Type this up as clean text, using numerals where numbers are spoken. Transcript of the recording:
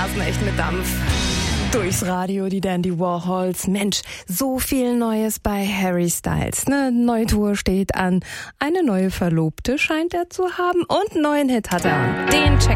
blasen echt mit Dampf. Durchs Radio, die Dandy Warhols. Mensch, so viel Neues bei Harry Styles. Eine neue Tour steht an. Eine neue Verlobte scheint er zu haben und einen neuen Hit hat er. Den checken